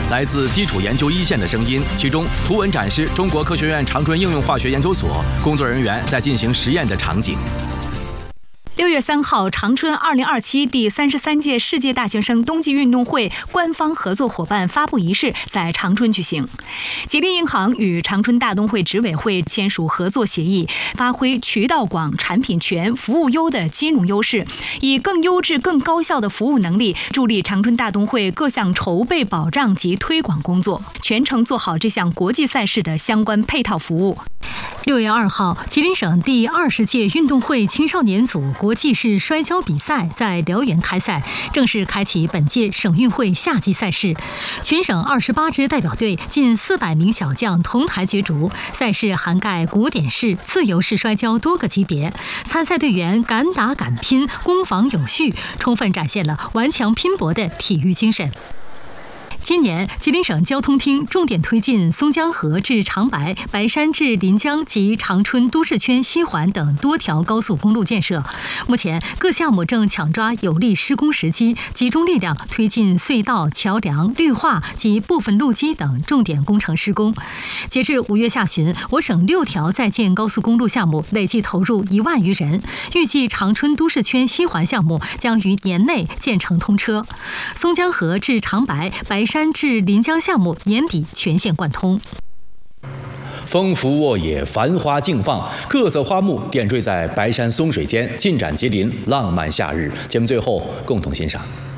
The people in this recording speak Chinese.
来自基础研究一线的声音，其中图文展示中国科学院长春应用化学研究所工作人员在进行实验的场景。 6月3号，长春2027第33届世界大学生冬季运动会官方合作伙伴发布仪式在长春举行。吉林银行与长春大冬会执委会签署合作协议，发挥渠道广、产品全、服务优的金融优势，以更优质、更高效的服务能力，助力长春大冬会各项筹备、保障及推广工作，全程做好这项国际赛事的相关配套服务。 6月2号，吉林省第20届运动会青少年组国际式摔跤比赛在辽源开赛，正式开启本届省运会夏季赛事。全省28支代表队近400名小将同台角逐，赛事涵盖古典式、自由式摔跤多个级别，参赛队员敢打敢拼，攻防有序，充分展现了顽强拼搏的体育精神。今年，吉林省交通厅重点推进松江河至长白、白山至临江及长春都市圈西环等多条高速公路建设。目前，各项目正抢抓有利施工时机，集中力量推进隧道、桥梁、绿化及部分路基等重点工程施工。截至5月下旬，我省6条在建高速公路项目累计投入1万余人，预计长春都市圈西环项目将于年内建成通车。松江河至长白、白山至临江项目年底全线贯通。 风拂沃野，繁花竞放，各色花木点缀在白山松水间，尽展吉林浪漫夏日。节目最后共同欣赏。